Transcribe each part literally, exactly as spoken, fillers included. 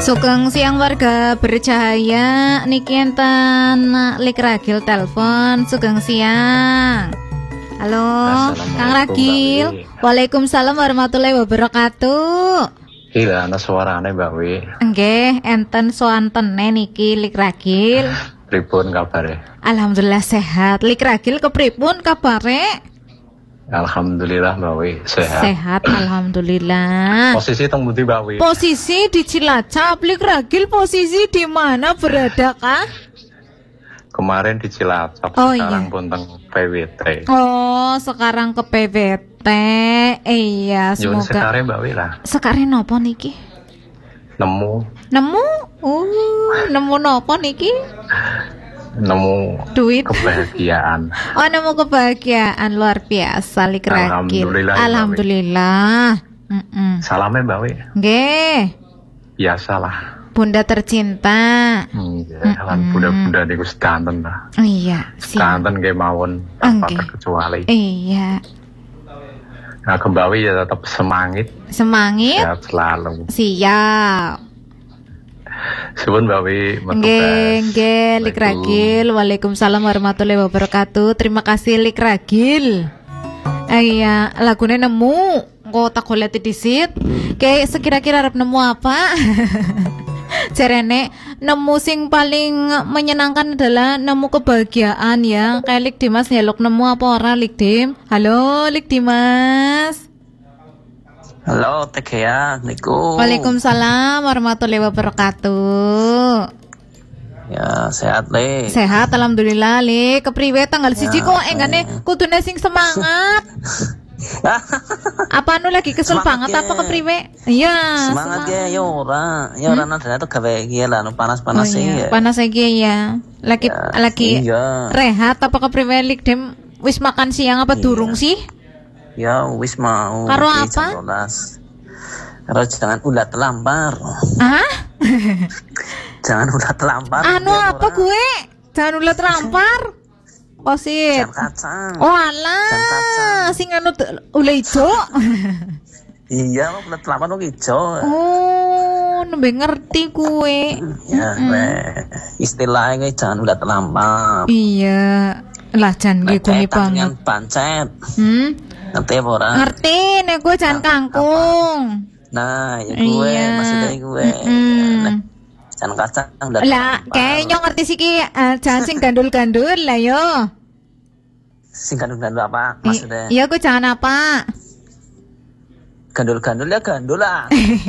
Sugeng siang warga bercahaya, niki enten Lik Ragil telepon. Sugeng siang. Halo, Kang Ragil. Waalaikumsalam warahmatullahi wabarakatuh. Iya, ana suarane Mbak Wi. Nggih, enten soantene niki Lik Ragil. Pripun kabare? Alhamdulillah sehat. Lik Ragil kepripun kabare? Alhamdulillah Mbak Wi, sehat. Sehat, alhamdulillah. Posisi teng pundi Mbak Wi? Posisi di Cilacap. Lik Ragil posisi di mana berada kah? Kemarin di Cilacap, Oh, sekarang iya. pun teng P W T. Oh, sekarang ke P W T. Iya, Nyun semoga. sekarang Mbak Wi lah. Sekarang nopo niki? Nemu, Nemu? Uh, nemu nopo niki? nemu Duit. kebahagiaan. Oh, nemu kebahagiaan luar biasa Lik Ragil. Alhamdulillah, ya, Mbak Wi. Alhamdulillah. Mm-mm. Salamnya Mbak Wi. Nggih. Biasalah. Bunda tercinta. Hmm, ya, lan bunda-bunda niku sedanten lah. Oh, iya, siap. Sedanten nggih mawon tanpa Oke. terkecuali. Iya. Nah, Mbak Wi ya tetap semangat, Semangit. sehat selalu. Siap. Suwun Mbak Wi, metu Nggih, gas. nggih, Lik Ragil. Waalaikumsalam warahmatullahi wabarakatuh. Terima kasih Lik Ragil. Eh, iya, lagune nemu. Kok tak golek disit. Kayak sekira-kira arep nemu apa? Jarene nemu sing paling menyenangkan adalah nemu kebahagiaan ya. Kayak Lik Dimas nyeluk nemu apa ora Lik Dim? Halo Lik Dimas. Halo, Teh ya, niku. Waalaikumsalam warahmatullahi wabarakatuh. Ya, sehat le. Sehat alhamdulillah Lik. Kepriwe tanggal siji kok enggane kudune sing semangat. Apa anu lagi kesel Semangat banget ya. apa kepriwe? Iya. Semangat ya, ya ora. Ya ora nadane tuh gawe iki lah, anu Oh panas-panas iya, ya. panas lagi ya. Lagi Ya, lagi iya. rehat apa kepriwe Lik Dim? Wis makan siang apa Iya. durung sih? Ya, wis mau. Karo Iki apa? jam rolas. Karo jangan ulat terlampar. Hah? Jangan ulat terlampar. Anu ya, apa ora. gue? Jangan ulat rampar. Posit. Jangan kacang. Oh Jangan alah, kacang. sing anu te- ule ijo. Iya, ulat terlampar kok ijo. Oh, nembe ngerti kue. Ya, we. Istilahnya jangan ulat terlampar. Iya. Lah jan nggih kuni Pancet, banget. dengan pancet. Hmm? Ngerti apa ora? Ngerti nek gue jan kangkung. Nah, ya gue, Iya. maksudnya gue. Mm-mm. Nah, jangan kacang udah. Lah, kayaknya ngerti sih ki eh, jangan sing gandul-gandul lah yo. Sing gandul-gandul apa I- maksudnya? Iya gue jangan apa? Gandul-gandul ya gandul lah.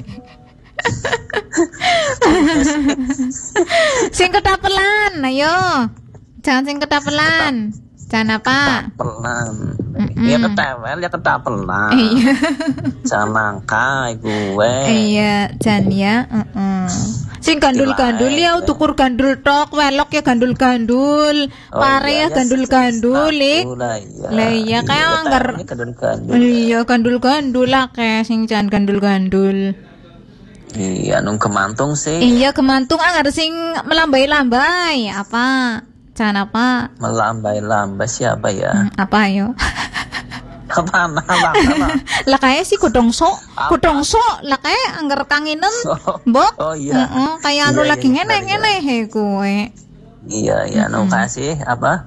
Sing ketapelan, ayo. Jangan sing ketapelan. Jangan apa? Pelan. Mm-mm. Ya ketewel ya ketapelan. Iya. Jangan nangka gue. Iya, jan ya. Heeh. Sing gandul-gandul ya tukur gandul tok, welok ya gandul-gandul, Oh, pare iya, ya gandul-gandul, Lik. Lah iya. Lah iya, kayak anggar. ketewel, gandul-gandul. Iya, gandul-gandul lah kayak sing jan gandul-gandul. Iya, nung kemantung sih. Iya, kemantung anggar sing melambai-lambai. Apa? Jangan apa? Melambai-lambai siapa ya? Hmm, apa ayo? Apa apa apa? Lah kayak si kudongso, kudongso lah kayak anggar kanginen. Mbok. Oh iya. Heeh, kayak anu Iya, lagi iya, ngene-ngene he kowe. Iya, iya, nung kasih apa?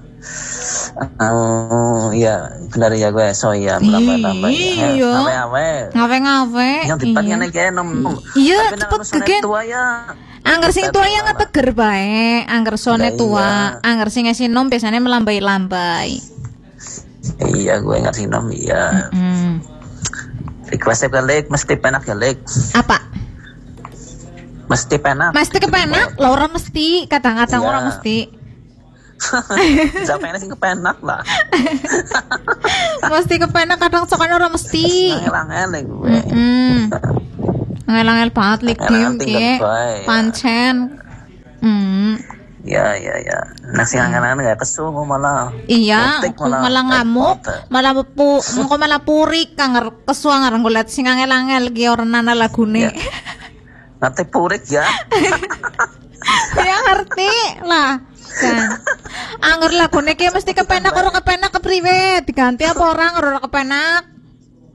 Oh, iya, benar ya gue. So iya, melambai-lambai. Iya. Awe-awe. Ngawe-ngawe. Yang depan Iya. ngene iki nom. Iya, Tapi cepet nang sonek gegen. tua ya. Angger sing tua yang ngeteger bae, angger sone Lah tua, iya. angger sing ngasih nom biasanya melambai-lambai. Iya, gue ngerti nom iya. Hmm. Request ke lek mesti penak ya lek. Apa? Mesti penak. Mesti kepenak? Lah ora mesti, kadang-kadang Iya. ora mesti. Sampai sing kepenak lah. Mesti kepenak kadang sokan ora mesti. Angel-angel gue. Hmm. Ngel-ngel banget lik Ngel-ngel dim tinggal ki. bae, ya. Pancen. Hmm. Ya, ya, ya. Nah, sing angel-angel gak kesu malah. Iya, Ngetik aku malah ngamuk, repot. malah pu, engko malah purik kanger kesuang areng golek sing angel-angel ki ora nana lagune. Ya. Nanti purik ya. Ya ngerti lah. Kan. Angger lagune ki mesti kepenak ora kepenak kepriwe? Diganti apa orang ora kepenak?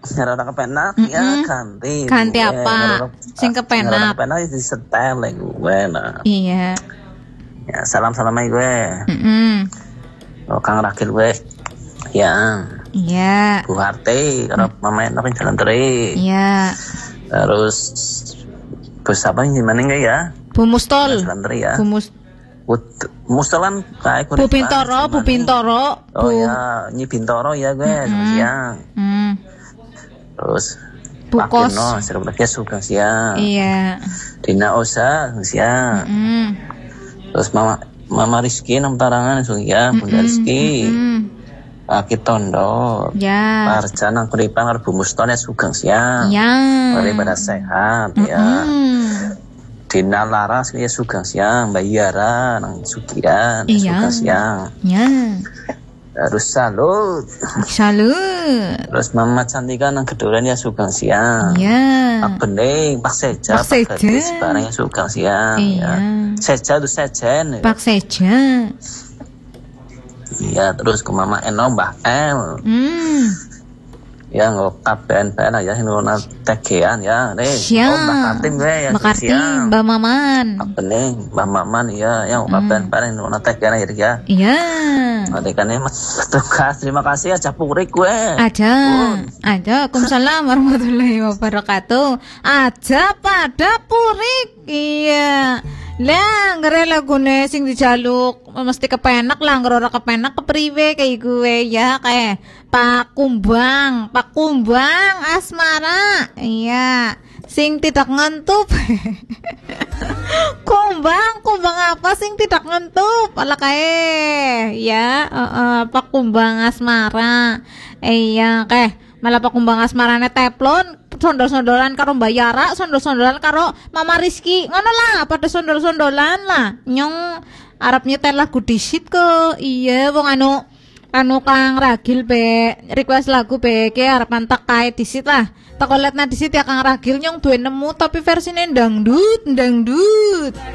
Ora kepenak ya ganti. Ganti gue. apa? Ora- Sing Ora kepenak. kepenak di setel lagi gue. Nah. Iya. Ya salam-salam aja gue. Mm-mm. Oh, Kang Rakil gue. Ya, Iya. Bu Harti karo Mama Eno kan jalan teri. Iya. Terus bos apa yang gimana enggak ya? Bu Mustol. Jalan teri ya. Bu Mus Ut- Mustolan kayak Bu Bintoro, Bu Bintoro. Oh Bu ya, Nyi Bintoro ya gue, selamat siang. Hmm. Terus Bu Pak Kos. Kuno, selamat pagi, suka siang. Iya. Dina Osa, selamat siang. Hmm. Terus Mama Mama Rizky enam tarangan, selamat siang. Bunda Rizky, Hmm. Aki Tondo, Ya. Parjan ang kuripan karo Bu Muston ya sugeng siang. Ya. Mari pada sehat ya. Hmm. Dina Laras ya sugeng siang, Mbak Yara nang Sugian Iya. sugeng siang. Ya. Terus salut. Salut. Terus Mama Cantika nang Gedoran ya sugeng siang. Ya. Pak Bening, Pak Seja, Pak Seja. Gadis barang ya sugeng siang Iya. ya. Seja tuh sejen. Pak Seja. Iya, terus ke Mama Eno, Mbah El. Hmm. Ya nggak kaben ben ya nuna tegean ya. Nih, Siap. oh Mbak Kartim gue ya. Mbak Kartim, siang. Mbak Maman. Pak Bening, Mbak Maman ya, yang kaben ben nuna tegean ya ya. Iya. Adekannya mas tugas, terima kasih aja purik gue. Ada, ada. Waalaikumsalam warahmatullahi wabarakatuh. Aja pada purik, iya. Lah, ngere lagune sing dijaluk mesti kepenak lah, ngero ora kepenak kepriwe kayak gue ya kayak Pak Kumbang, Pak Kumbang Asmara. Iya, sing tidak ngentup. Kumbang, kumbang apa sing tidak ngentup? Ala kae. Ya, heeh, Pak Kumbang Asmara. Iya, kayak malah Pak Kumbang Asmarane teplon sondol-sondolan karo Mbak Yara, sondol-sondolan karo Mama Rizky. Ngono lah, pada sondol-sondolan lah. Nyong arep nyetel lagu disit kok. Iya, wong anu anu Kang Ragil be request lagu be ke arep mantek kae disit lah. Tak liat na disit ya Kang Ragil nyong duwe nemu tapi versine dangdut, dangdut.